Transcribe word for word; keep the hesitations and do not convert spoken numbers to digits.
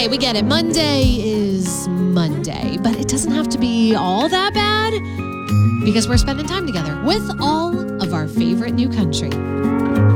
Okay, we get it. Monday is Monday, but it doesn't have to be all that bad because we're spending time together with all of our favorite new country.